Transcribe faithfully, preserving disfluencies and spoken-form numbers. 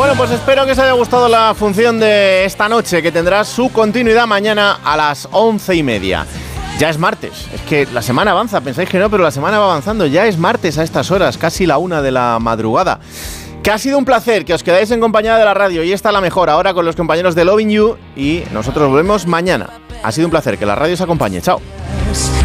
Bueno, pues espero que os haya gustado la función de esta noche, que tendrá su continuidad mañana a las once y media. Ya es martes, es que la semana avanza, pensáis que no, pero la semana va avanzando. Ya es martes a estas horas, casi la una de la madrugada. Que ha sido un placer que os quedáis en compañía de la radio, y esta la mejor ahora con los compañeros de Loving You, y nosotros volvemos mañana. Ha sido un placer, que la radio os acompañe. Chao.